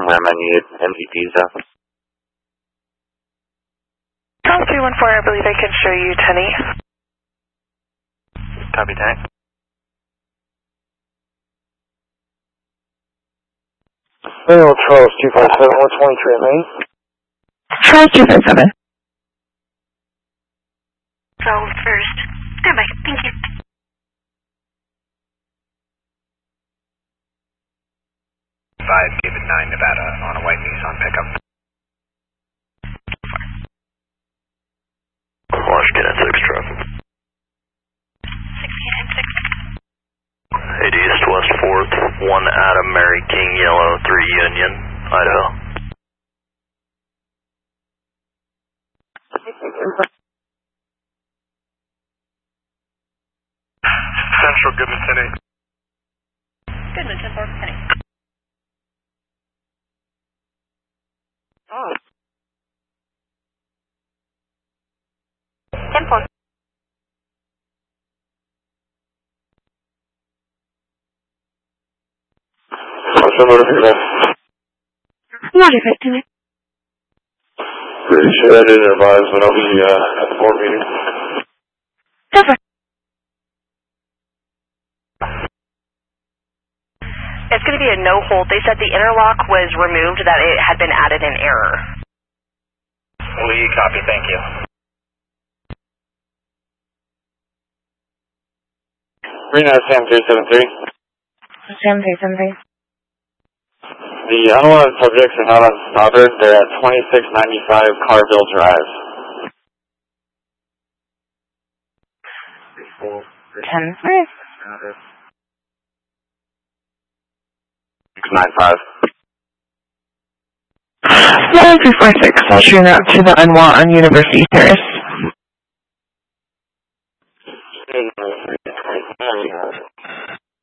ma'am, I need empty visa. Call 314, I believe I can show you Tenny. Copy, Tenny. Manual Charles 257, 123 Main. Charles 257. Charles first. Standby, thank you. 5 David 9 Nevada on a white Nissan pickup. Washington at 6 traffic. 8 East West 4th, 1 Adam Mary King Yellow, 3 Union, Idaho. Central, Goodman City. Goodman, 10-4, Penny. Oh. 10-4. Roger, 15. Pretty sure I didn't advise, but I'll be at the board meeting. Over. It's going to be a no hold. They said the interlock was removed, that it had been added in error. We copy, thank you. Reno Sam 373. Sam 373. The unwanted subjects are not on Stoddard. They're at 2695 Carville Drive. 10. 695. 1346, I'll tune out to the unwant on University Terrace.